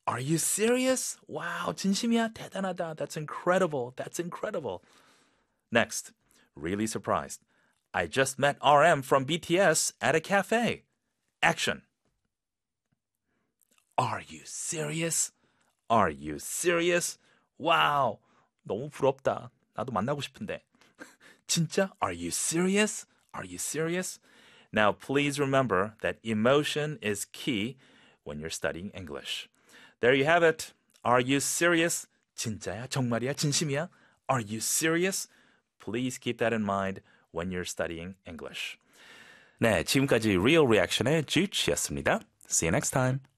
Are you serious? Wow, 진심이야? 대단하다. That's incredible. That's incredible. Next, really surprised. I just met RM from BTS at a cafe. Action. Are you serious? Are you serious? Wow, 너무 부럽다. 나도 만나고 싶은데. 진짜? Are you serious? Are you serious? Now, please remember that emotion is key when you're studying English. There you have it. Are you serious? 진짜야? 정말이야? 진심이야? Are you serious? Please keep that in mind when you're studying English. 네, 지금까지 Real Reaction의 Juche였습니다. See you next time.